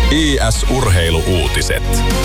IS-urheilu-uutiset.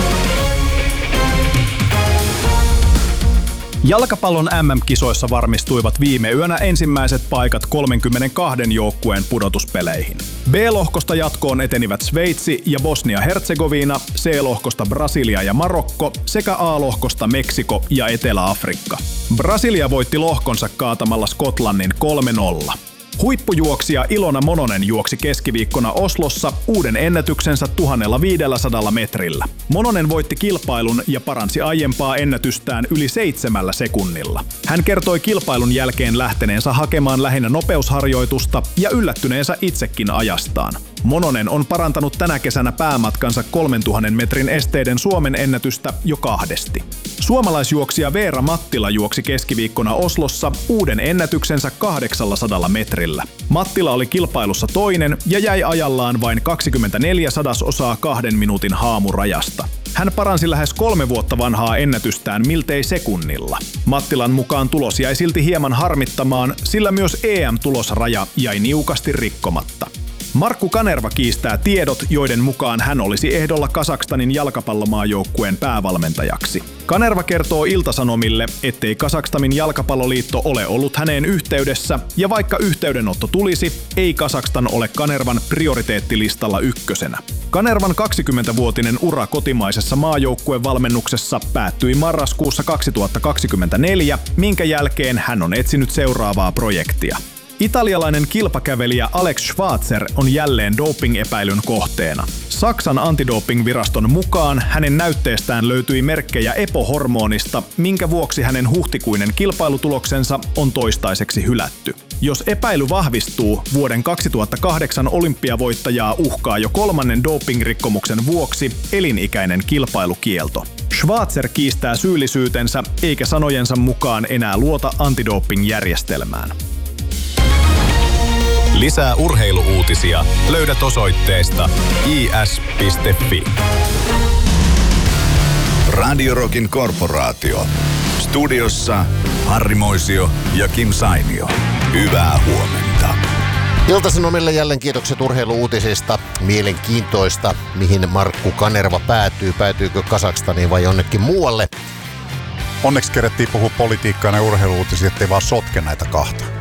Jalkapallon MM-kisoissa varmistuivat viime yönä ensimmäiset paikat 32 joukkueen pudotuspeleihin. B-lohkosta jatkoon etenivät Sveitsi ja Bosnia-Herzegovina, C-lohkosta Brasilia ja Marokko sekä A-lohkosta Meksiko ja Etelä-Afrikka. Brasilia voitti lohkonsa kaatamalla Skotlannin 3-0. Huippujuoksija Ilona Mononen juoksi keskiviikkona Oslossa uuden ennätyksensä 1500 metrillä. Mononen voitti kilpailun ja paransi aiempaa ennätystään yli 7 sekunnilla. Hän kertoi kilpailun jälkeen lähteneensä hakemaan lähinnä nopeusharjoitusta ja yllättyneensä itsekin ajastaan. Mononen on parantanut tänä kesänä päämatkansa 3000 metrin esteiden Suomen ennätystä jo 2. Suomalaisjuoksija Veera Mattila juoksi keskiviikkona Oslossa uuden ennätyksensä 800 metrillä. Mattila oli kilpailussa toinen ja jäi ajallaan vain 24/100 2 minuutin haamurajasta. Hän paransi lähes 3 vuotta vanhaa ennätystään miltei sekunnilla. Mattilan mukaan tulos jäi silti hieman harmittamaan, sillä myös EM-tulosraja jäi niukasti rikkomatta. Markku Kanerva kiistää tiedot, joiden mukaan hän olisi ehdolla Kazakstanin jalkapallomaajoukkueen päävalmentajaksi. Kanerva kertoo Ilta-Sanomille, ettei Kazakstanin jalkapalloliitto ole ollut häneen yhteydessä, ja vaikka yhteydenotto tulisi, ei Kazakstan ole Kanervan prioriteettilistalla ykkösenä. Kanervan 20-vuotinen ura kotimaisessa maajoukkuevalmennuksessa päättyi marraskuussa 2024, minkä jälkeen hän on etsinyt seuraavaa projektia. Italialainen kilpakävelijä Alex Schwarzer on jälleen doping-epäilyn kohteena. Saksan antidoping-viraston mukaan hänen näytteestään löytyi merkkejä EPO-hormonista, minkä vuoksi hänen huhtikuinen kilpailutuloksensa on toistaiseksi hylätty. Jos epäily vahvistuu, vuoden 2008 olympiavoittajaa uhkaa jo 3. doping-rikkomuksen vuoksi elinikäinen kilpailukielto. Schwarzer kiistää syyllisyytensä eikä sanojensa mukaan enää luota antidoping-järjestelmään. Lisää urheilu-uutisia löydät osoitteesta is.fi. Radio Rockin korporaatio. Studiossa Harri Moisio ja Kim Sainio. Hyvää huomenta. Ilta-Sanomille jälleen kiitokset urheilu-uutisista. Mielenkiintoista, mihin Markku Kanerva päätyy. Päätyykö Kazakstaniin vai jonnekin muualle? Onneksi kerettiin puhua politiikkaa ja urheilu-uutisia, ettei vaan sotke näitä kahta.